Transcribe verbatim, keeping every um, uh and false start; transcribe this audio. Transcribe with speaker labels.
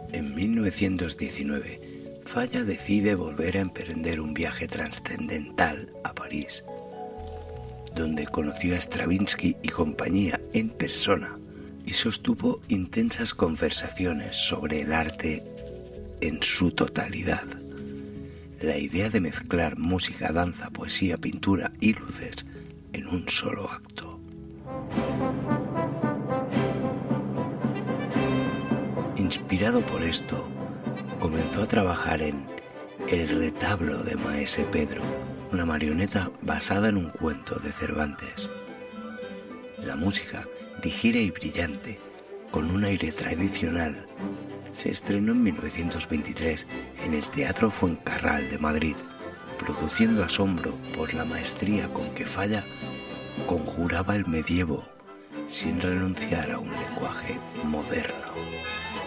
Speaker 1: En mil novecientos diecinueve, Falla decide volver a emprender un viaje trascendental a París, donde conoció a Stravinsky y compañía en persona y sostuvo intensas conversaciones sobre el arte en su totalidad. La idea de mezclar música, danza, poesía, pintura y luces en un solo acto. Inspirado por esto, comenzó a trabajar en El retablo de Maese Pedro, una marioneta basada en un cuento de Cervantes. La música, ligera y brillante, con un aire tradicional, se estrenó en mil novecientos veintitrés en el Teatro Fuencarral de Madrid, produciendo asombro por la maestría con que Falla conjuraba el medievo sin renunciar a un lenguaje moderno.